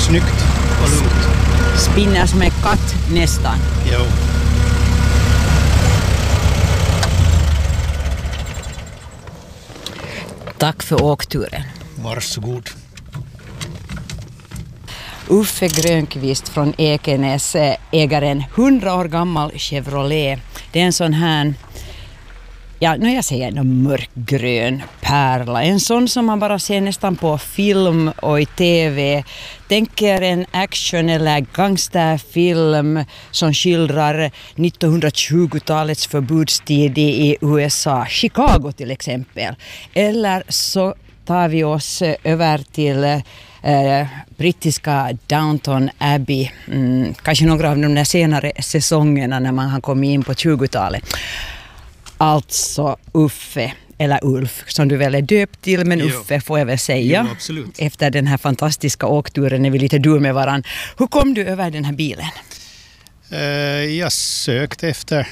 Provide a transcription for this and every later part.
snyggt och lugnt. Spinner som en katt nästan. Jo. Tack för åkturen. Varsågod. Uffe Grönqvist från Ekenäs äger en 100 år gammal Chevrolet. Det är en sån här, jag säger en mörkgrön pärla. En sån som man bara ser nästan på film och i tv. Tänker en action- eller gangsterfilm som skildrar 1920-talets förbudstid i USA. Chicago till exempel. Eller så tar vi oss över till brittiska Downton Abbey. Kanske några av de där senare säsongerna när man har kommit in på 20-talet. Alltså Uffe, eller Ulf som du väl är döpt till, men Uffe får jag väl säga. Jo, efter den här fantastiska åkturen är vi lite dur med varann. Hur kom du över den här bilen? Jag sökte efter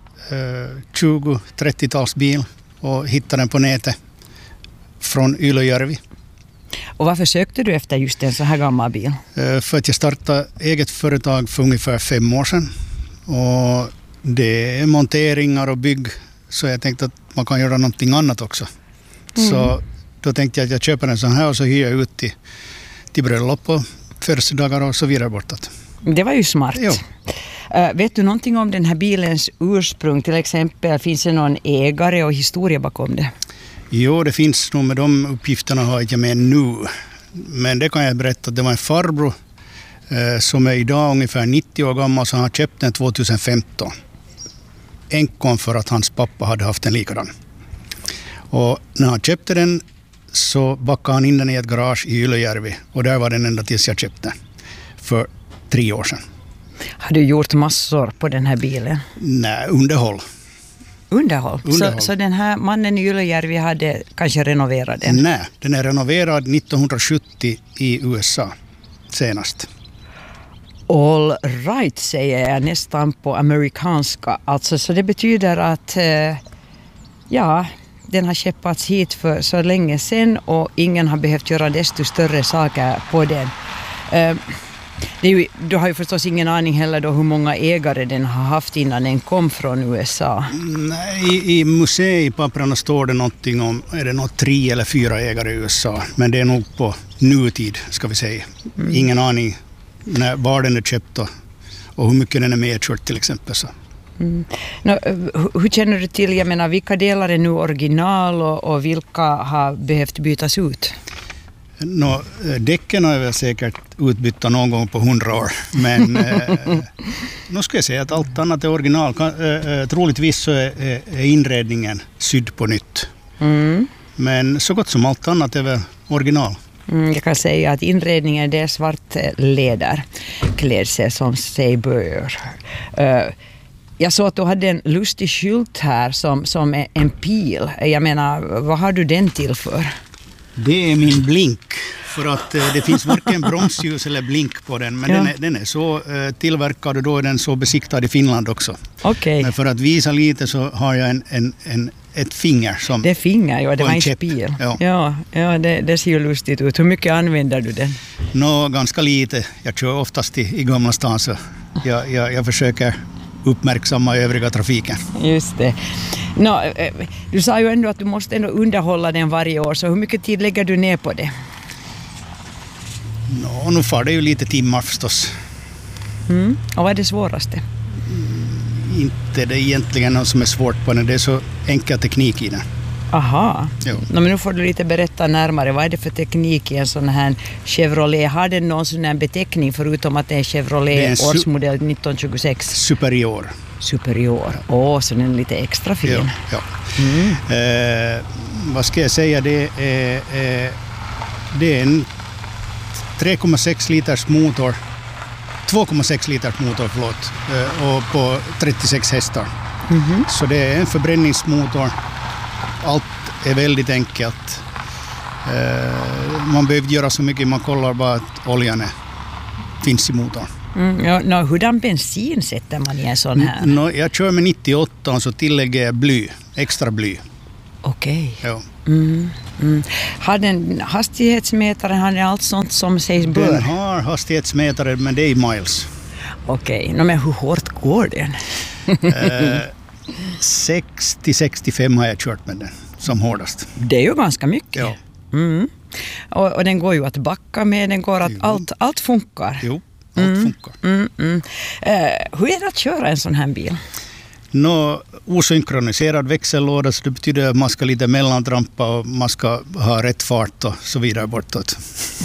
20-30-talsbil och hittade den på nätet från Ylöjärvi. Och varför sökte du efter just en så här gammal bil? För att jag startade eget företag för ungefär 5 år sedan. Och det är monteringar och bygg, så jag tänkte att man kan göra någonting annat också. Så då tänkte jag att jag köper en sån här och så hyr jag ut till bröllop och födelsedagar och så vidare bortåt. Det var ju smart. Jo. Vet du någonting om den här bilens ursprung? Till exempel, finns det någon ägare och historia bakom det? Jo, det finns nog, med de uppgifterna har jag med nu. Men det kan jag berätta att det var en farbror som är idag ungefär 90 år gammal, så han har köpt den 2015. Enkom för att hans pappa hade haft en likadan. Och när han köpte den så backade han in den i ett garage i Ylöjärvi. Och där var den ända tills jag köpte den för 3 år sedan. Har du gjort massor på den här bilen? Nej, underhåll. Underhåll. Så den här mannen i Ylöjärvi hade kanske renoverat den? Nej, den är renoverad 1970 i USA senast. All right, säger jag nästan på amerikanska. Alltså, så det betyder att den har skeppats hit för så länge sedan och ingen har behövt göra desto större saker på den. Du har ju förstås ingen aning heller då hur många ägare den har haft innan den kom från USA. Nej, i museet i papperna står det någonting om, är det något 3 eller 4 ägare i USA. Men det är nog på nutid, ska vi säga. Ingen aning var den är köpt och hur mycket den är medkört till exempel. Så. Hur känner du till, jag menar, vilka delar är nu original och vilka har behövt bytas ut? Däcken har jag väl säkert utbytta någon gång på 100 år. Men nu ska jag säga att allt annat är original. Troligtvis så är inredningen sydd på nytt. Men så gott som allt annat är väl original. Jag kan säga att inredningen, det är svart läderklädsel som sig bör. Jag såg att du hade en lustig skylt här som är en pil. Jag menar, vad har du den till för? Det är min blink, för att det finns varken bromsljus eller blink på den. Men den är så tillverkad och då är den så besiktad i Finland också. Okay. Men för att visa lite så har jag ett finger som... Det är finger, ja, det var en käpp. spil. Ja, det ser ju lustigt ut. Hur mycket använder du den? Ganska lite. Jag kör oftast i Gamla stan, så jag försöker uppmärksamma övriga trafiken. Just det. Du sa ju ändå att du måste ändå underhålla den varje år, så hur mycket tid lägger du ner på det? Nu får det ju lite timmar förstås. Och vad är det svåraste? Inte det egentligen något som är svårt på den, det är så enkel teknik i den. Aha, men nu får du lite berätta närmare. Vad är det för teknik i en sån här Chevrolet? Har den någon sån här beteckning förutom att det är Chevrolet årsmodell 1926? Superior. Så den är lite extra fin. Ja. Vad ska jag säga? Det är en 3,6 liters motor. 2,6 liters motor, och på 36 hästar. Så det är en förbränningsmotor. Allt är väldigt enkelt. Man behöver göra så mycket, man kollar bara att oljan finns i motorn. Hurdan bensin sätter man i en sån här? Jag kör med 98 och så tillägger jag extra bly. Okej. Ja. Har den hastighetsmätaren, har den allt sånt som sägs bör? Den har hastighetsmätare, men det är i miles. Okej, men hur hårt går den? 60-65 har jag kört med den som hårdast. Det är ju ganska mycket. Ja. Och den går ju att backa med, den går att allt funkar. Jo, allt funkar. Hur är det att köra en sån här bil? Osynkroniserad växellåda, så det betyder att man ska lite mellantrampa och man ska ha rätt fart och så vidare bortåt.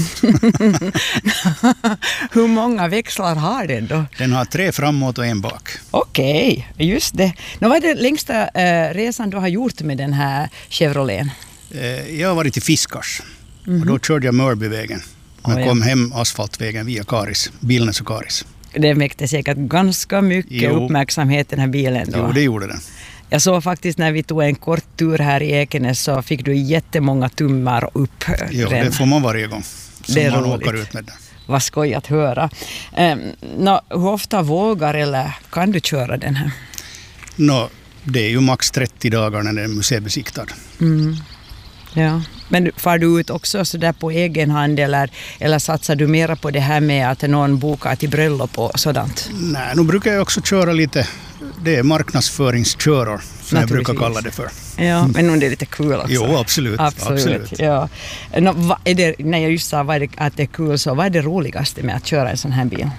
Hur många växlar har den då? Den har 3 framåt och 1 bak. Okej, just det. Vad är det längsta resan du har gjort med den här Chevroleten? Jag har varit i Fiskars och då körde jag Mörbyvägen. Men kom hem asfaltvägen via Karis, Bilnäs och Karis. Det väckte säkert ganska mycket uppmärksamhet, den här bilen då. Jo, det gjorde den. Jag såg faktiskt när vi tog en kort tur här i Ekenäs så fick du jättemånga tummar upp. Jo, det får man varje gång som det är man roligt. åker ut med den. Vad skoj att höra. Hur ofta vågar eller kan du köra den här? Det är ju max 30 dagar när den är museibesiktad. Ja. Men far du ut också så där på egen hand eller satsar du mera på det här med att någon bokar till bröllop och sådant? Nej, nu brukar jag också köra lite. Det är marknadsföringsköror som jag brukar kalla det för. Ja, men det är lite kul också. Jo, absolut. Ja. När jag just sa att det är kul, så vad är det roligaste med att köra en sån här bil?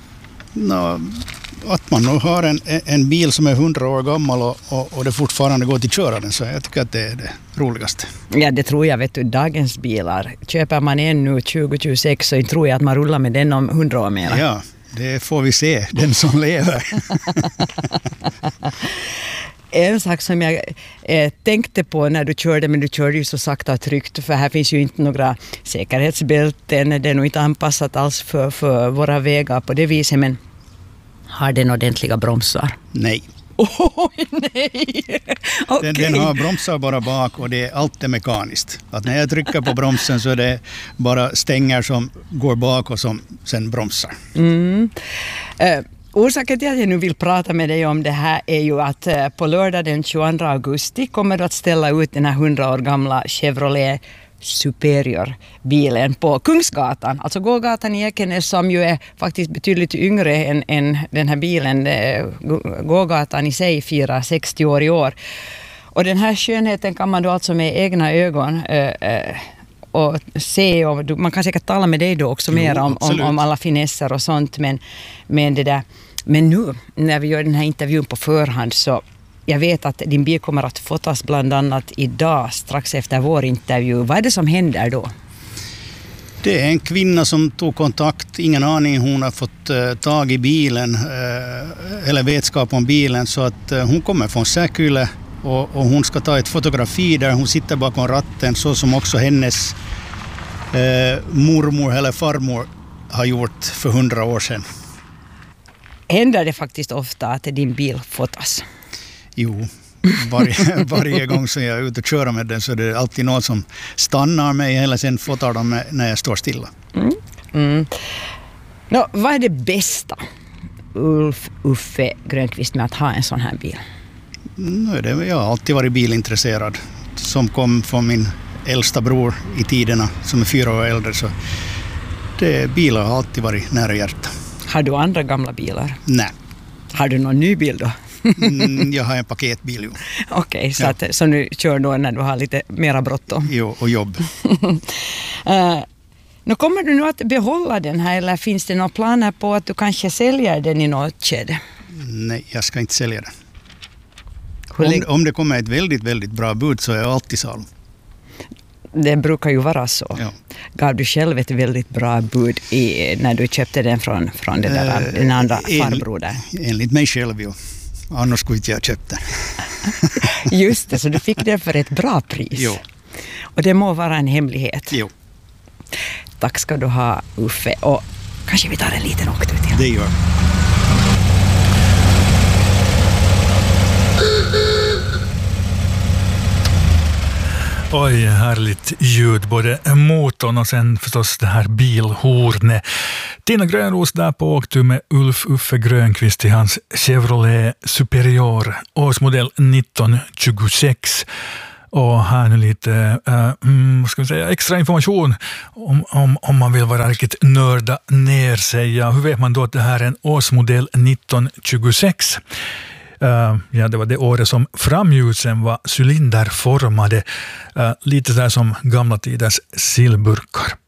Att man nu har en bil som är 100 år gammal och det fortfarande går till köra den, så jag tycker att det är det roligaste. Ja, det tror jag, vet du, dagens bilar. Köper man en nu 2026 så tror jag att man rullar med den om 100 år mera. Ja, det får vi se, den som lever. En sak som jag tänkte på när du körde, men du körde ju så sakta och tryggt, för här finns ju inte några säkerhetsbälten, det är nog inte anpassat alls för våra vägar på det viset, men har den ordentliga bromsar? Nej. Nej! Okay. Den har bromsar bara bak och allt är mekaniskt. Att när jag trycker på bromsen så är det bara stänger som går bak och som sen bromsar. Orsaken till att jag nu vill prata med dig om det här är ju att på lördag den 22 augusti kommer du att ställa ut den här 100 år gamla Chevrolet Superior-bilen på Kungsgatan, alltså gågatan i Ekenäs, som ju är faktiskt betydligt yngre än den här bilen. Gågatan i sig firar 60 år i år. Och den här skönheten kan man då alltså med egna ögon och se, och man kan säkert tala med dig då också mer om alla finesser och sånt, men det där. Men nu när vi gör den här intervjun på förhand, så jag vet att din bil kommer att fotas bland annat idag strax efter vår intervju. Vad är det som händer då? Det är en kvinna som tog kontakt, ingen aning, hon har fått tag i bilen eller vetskap om bilen, så att hon kommer från Säkyle och hon ska ta ett fotografi där hon sitter bakom ratten, så som också hennes mormor eller farmor har gjort för 100 år sedan. Händer det faktiskt ofta att din bil fotas? Jo, varje gång som jag är ute och kör med den så är det alltid någon som stannar mig eller sen fotar dem när jag står stilla. Vad är det bästa, Uffe Grönqvist, med att ha en sån här bil? Jag har alltid varit bilintresserad, som kom från min äldsta bror i tiderna som är 4 år äldre, så bilar har alltid varit nära hjärta. Har du andra gamla bilar? Nej. Har du någon ny bil då? Jag har en paketbil. Okej, så nu kör då när du har lite mera bråttom. Jo, och jobb. Kommer du nu att behålla den här, eller finns det några planer på att du kanske säljer den i något skede? Nej, jag ska inte sälja den. Om det kommer ett väldigt, väldigt bra bud så är jag alltid salu. Det brukar ju vara så. Ja. Gav du själv ett väldigt bra bud när du köpte den från den andra farbror där? Enligt mig själv, jo. Annars skulle inte jag köpt den. Just det, så du fick den för ett bra pris. Jo. Och det må vara en hemlighet. Jo. Tack ska du ha, Uffe. Och kanske vi tar en liten åktur till. Det gör. Oj, härligt ljud, både motorn och sen förstås det här bilhornet. Tina Grönros där på åktur med Uffe Grönqvist i hans Chevrolet Superior, årsmodell 1926. Och här nu lite vad ska vi säga, extra information om man vill vara riktigt nörda ner sig. Ja, hur vet man då att det här är en årsmodell 1926? Ja, det var det året som framljusen var cylinderformade, lite så här som gamla tiders sillburkar.